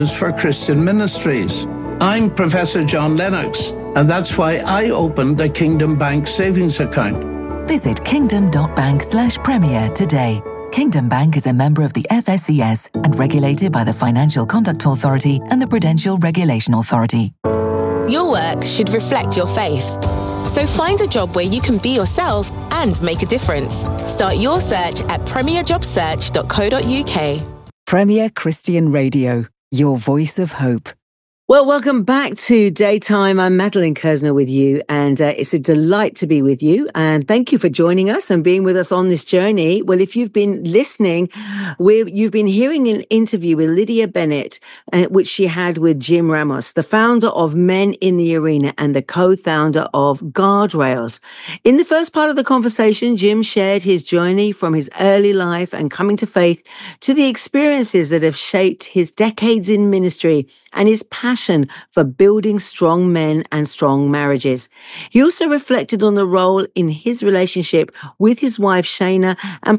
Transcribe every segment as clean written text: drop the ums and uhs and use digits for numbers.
for Christian Ministries. I'm Professor John Lennox, and that's why I opened a Kingdom Bank savings account. Visit kingdom.bank/premier today. Kingdom Bank is a member of the FSCS and regulated by the Financial Conduct Authority and the Prudential Regulation Authority. Your work should reflect your faith. So find a job where you can be yourself and make a difference. Start your search at premierjobsearch.co.uk. Premier Christian Radio, your voice of hope. Well, welcome back to Daytime. I'm Madeline Kersner with you, and it's a delight to be with you. And thank you for joining us and being with us on this journey. Well, if you've been listening, you've been hearing an interview with Lydia Bennett, which she had with Jim Ramos, the founder of Men in the Arena and the co-founder of Guardrails. In the first part of the conversation, Jim shared his journey from his early life and coming to faith to the experiences that have shaped his decades in ministry and his passion for building strong men and strong marriages. He also reflected on the role in his relationship with his wife Shana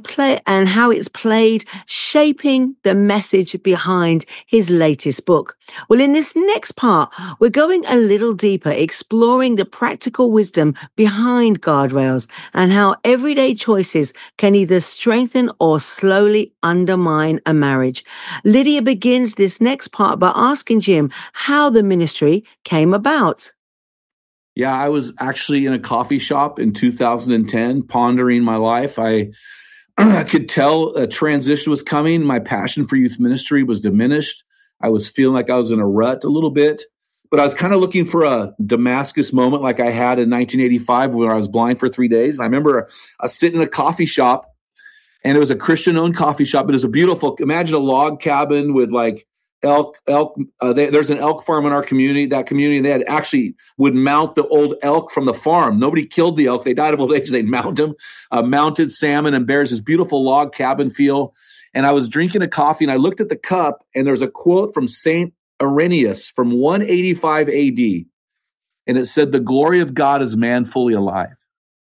and how it's played shaping the message behind his latest book. Well, in this next part, we're going a little deeper, exploring the practical wisdom behind Guardrails and how everyday choices can either strengthen or slowly undermine a marriage. Lydia begins this next part by asking Jim how the ministry came about. Yeah, I was actually in a coffee shop in 2010, pondering my life. I could tell a transition was coming. My passion for youth ministry was diminished. I was feeling like I was in a rut a little bit, but I was kind of looking for a Damascus moment like I had in 1985 when I was blind for 3 days. I remember I was sitting in a coffee shop, and it was a Christian-owned coffee shop. It was a beautiful, imagine a log cabin with like elk. There's an elk farm in our community. That community, they had actually would mount the old elk from the farm. Nobody killed the elk. They died of old age. They'd mount them, mounted salmon and bears, this beautiful log cabin feel. And I was drinking a coffee, and I looked at the cup, and there's a quote from St. Irenaeus from 185 AD. And it said, "The glory of God is man fully alive."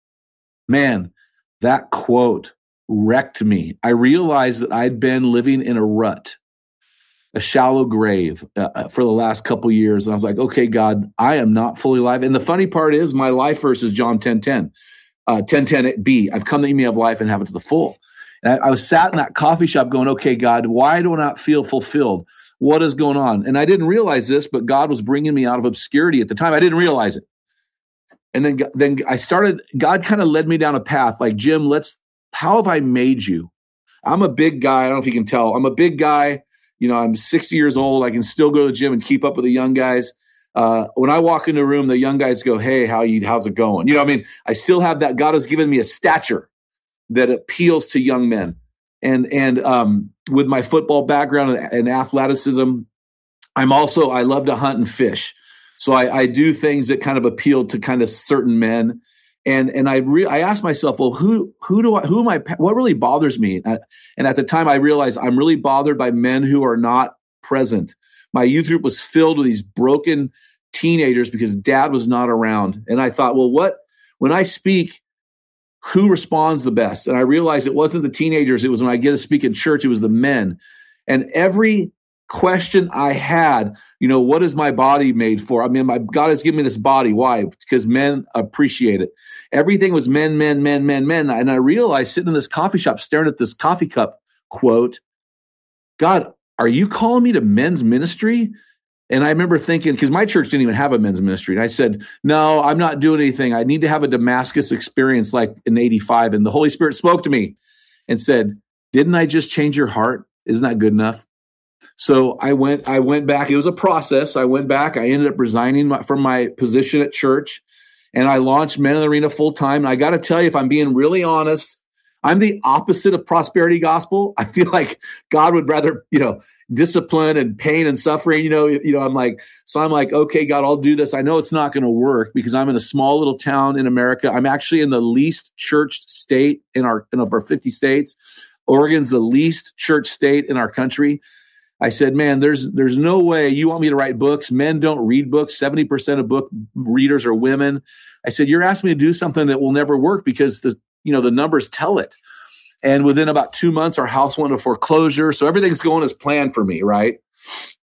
Man, that quote wrecked me. I realized that I'd been living in a rut, a shallow grave for the last couple of years. And I was like, okay, God, I am not fully alive. And the funny part is my life verse is John 10:10, 10:10b. I've come that you may have life and have it to the full. And I was sat in that coffee shop going, okay, God, why do I not feel fulfilled? What is going on? And I didn't realize this, but God was bringing me out of obscurity at the time. I didn't realize it. And then I started, God kind of led me down a path like, Jim, how have I made you? I'm a big guy. I don't know if you can tell. I'm a big guy. You know, I'm 60 years old. I can still go to the gym and keep up with the young guys. When I walk in the room, the young guys go, hey, how's it going? You know, I mean, I still have that. God has given me a stature that appeals to young men. And with my football background and athleticism, I love to hunt and fish. So I do things that kind of appeal to kind of certain men. And I asked myself, well, who am I? What really bothers me? And at the time, I realized I'm really bothered by men who are not present. My youth group was filled with these broken teenagers because dad was not around. And I thought, well, when I speak, who responds the best? And I realized it wasn't the teenagers. It was when I get to speak in church, it was the men. And every question I had, what is my body made for? I mean, God has given me this body. Why? Because men appreciate it. Everything was men. And I realized sitting in this coffee shop, staring at this coffee cup quote, God, are you calling me to men's ministry? And I remember thinking, because my church didn't even have a men's ministry. And I said, no, I'm not doing anything. I need to have a Damascus experience like in 85. And the Holy Spirit spoke to me and said, didn't I just change your heart? Isn't that good enough? So I went back. It was a process. I went back. I ended up resigning from my position at church, and I launched Men in the Arena full time. And I got to tell you, if I'm being really honest, I'm the opposite of prosperity gospel. I feel like God would rather, discipline and pain and suffering. I'm like, okay, God, I'll do this. I know it's not going to work because I'm in a small little town in America. I'm actually in the least churched state in our 50 states. Oregon's the least church state in our country. I said, man, there's no way you want me to write books. Men don't read books. 70% of book readers are women. I said, you're asking me to do something that will never work because the numbers tell it. And within about 2 months, our house went into foreclosure. So everything's going as planned for me, right?